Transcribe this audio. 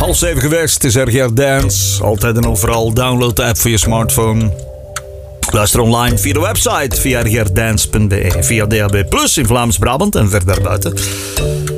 6:30 geweest. Het is RGR Dance. Altijd en overal. Download de app voor je smartphone. Luister online via de website, via rgrdance.be, via DAB+ in Vlaams-Brabant en verder buiten.